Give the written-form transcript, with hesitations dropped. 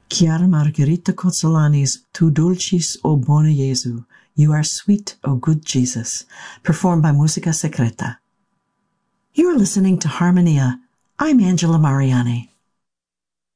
Chiara Margherita Consolani's Tu Dulcis, O Bone Jesu, You Are Sweet, O Good Jesus, performed by Musica Secreta. You are listening to Harmonia. I'm Angela Mariani.